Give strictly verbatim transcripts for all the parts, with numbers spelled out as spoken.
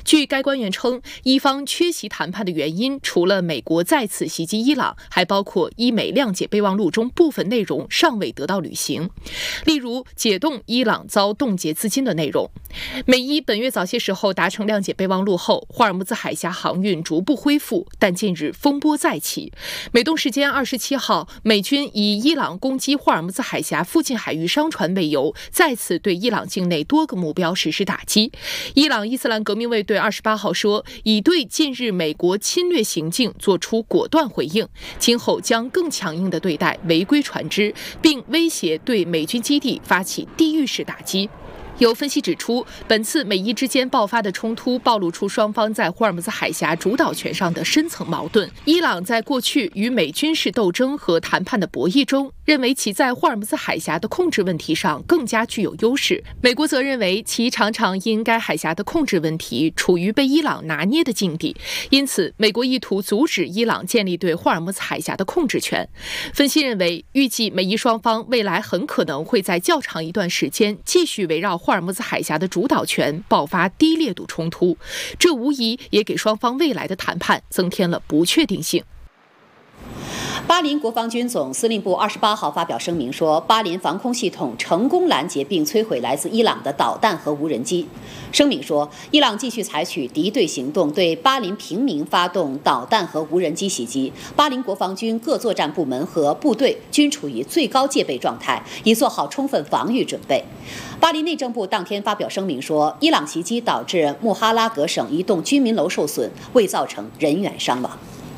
据该官员称，伊方缺席谈判的原因，除了美国再次袭击伊朗，还包括伊美谅解备忘录中部分内容尚未得到履行，例如解冻伊朗遭冻结资金的内容。美伊本月早些时候达成谅解备忘录后，霍尔木兹海峡航运逐步恢复，但近日风波再起。美东时间二十七号，美军以伊朗攻击霍尔木兹海峡附近海域商船为由，再次对伊朗境内多个目标实施打击。伊朗伊斯兰革命卫队二十八号说，已对近日美国侵略行径作出果断回应，今后将更强硬地对待违规船只，并威胁对美军基地发起地狱式打击。有分析指出，本次美伊之间爆发的冲突暴露出双方在霍尔木兹海峡主导权上的深层矛盾。伊朗在过去与美军事斗争和谈判的博弈中，认为其在霍尔木兹海峡的控制问题上更加具有优势。美国则认为其常常因该海峡的控制问题处于被伊朗拿捏的境地，因此美国意图阻止伊朗建立对霍尔木兹海峡的控制权。分析认为，预计美伊双方未来很可能会在较长一段时间继续围绕霍尔木兹海峡的主导权爆发低烈度冲突，这无疑也给双方未来的谈判增添了不确定性。 巴林国防军总司令部二十八号发表声明说，巴林防空系统成功拦截并摧毁来自伊朗的导弹和无人机。声明说，伊朗继续采取敌对行动，对巴林平民发动导弹和无人机袭击。巴林国防军各作战部门和部队均处于最高戒备状态，已做好充分防御准备。巴林内政部当天发表声明说，伊朗袭击导致穆哈拉格省一栋居民楼受损，未造成人员伤亡。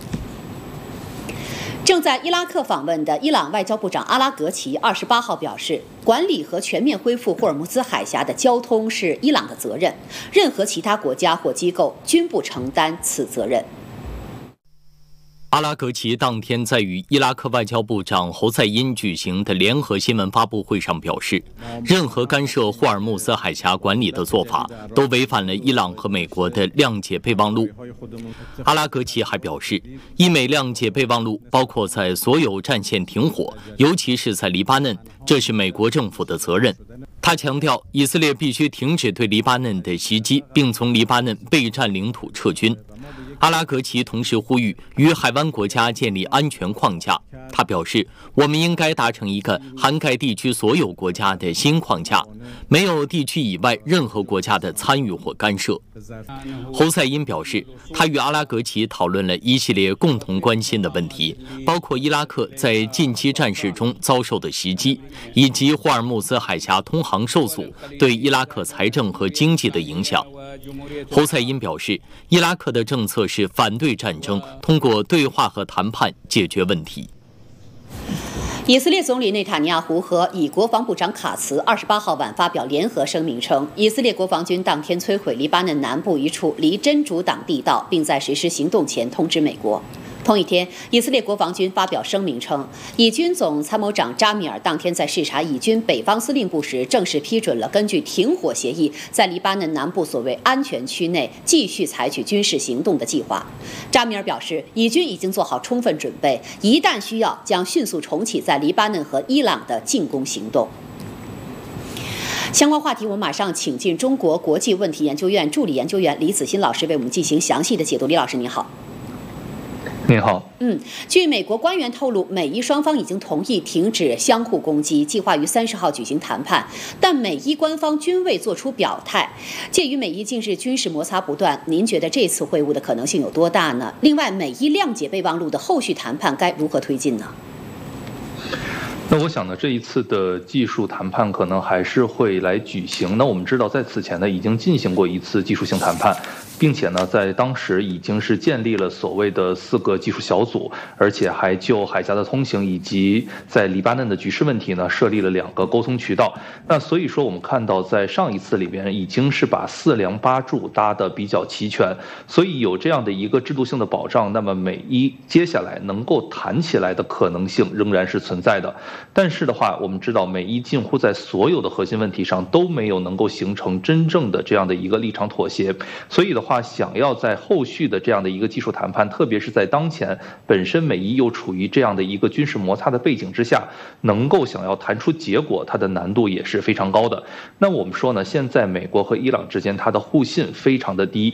正在伊拉克访问的伊朗外交部长阿拉格齐二十八号表示，管理和全面恢复霍尔木兹海峡的交通是伊朗的责任，任何其他国家或机构均不承担此责任。 阿拉格齐当天在与伊拉克外交部长侯赛因举行的联合新闻发布会上表示，任何干涉霍尔木兹海峡管理的做法都违反了伊朗和美国的谅解备忘录。阿拉格齐还表示，伊美谅解备忘录包括在所有战线停火，尤其是在黎巴嫩，这是美国政府的责任。他强调，以色列必须停止对黎巴嫩的袭击，并从黎巴嫩被占领土撤军。阿拉格齐同时呼吁与海湾国家建立安全框架。他表示，我们应该达成一个涵盖地区所有国家的新框架，没有地区以外任何国家的参与或干涉。侯赛因表示，他与阿拉格齐讨论了一系列共同关心的问题，包括伊拉克在近期战事中遭受的袭击，以及霍尔木兹海峡通航受阻对伊拉克财政和经济的影响。侯赛因表示，伊拉克的政策是反对战争，通过对话和谈判解决问题。 以色列总理内塔尼亚胡和以国防部长卡茨二十八号晚发表联合声明称，以色列国防军当天摧毁黎巴嫩南部一处离真主党地道，并在实施行动前通知美国。同一天，以色列国防军发表声明称，以军总参谋长扎米尔当天在视察以军北方司令部时，正式批准了根据停火协议，在黎巴嫩南部所谓安全区内继续采取军事行动的计划。扎米尔表示，以军已经做好充分准备，一旦需要，将迅速重启在黎巴嫩和伊朗的进攻行动。相关话题，我们马上请进中国国际问题研究院助理研究员李子欣老师为我们进行详细的解读。李老师，你好。 您好。 嗯，据美国官员透露，美伊双方已经同意停止相互攻击，计划于三十号举行谈判，但美伊官方均未做出表态。鉴于美伊近日军事摩擦不断，您觉得这次会晤的可能性有多大呢？另外，美伊谅解备忘录的后续谈判该如何推进呢？ 那我想呢，这一次的技术谈判可能还是会来举行。那我们知道，在此前呢，已经进行过一次技术性谈判，并且呢，在当时已经是建立了所谓的四个技术小组，而且还就海峡的通行以及在黎巴嫩的局势问题呢，设立了两个沟通渠道。那所以说，我们看到在上一次里边已经是把四梁八柱搭得比较齐全，所以有这样的一个制度性的保障，那么美伊接下来能够谈起来的可能性仍然是存在的。但是的话，我们知道美伊近乎在所有的核心问题上都没有能够形成真正的这样的一个立场妥协，所以的话，想要在后续的这样的一个技术谈判，特别是在当前本身美伊又处于这样的一个军事摩擦的背景之下，能够想要谈出结果，它的难度也是非常高的。那我们说呢，现在美国和伊朗之间它的互信非常的低。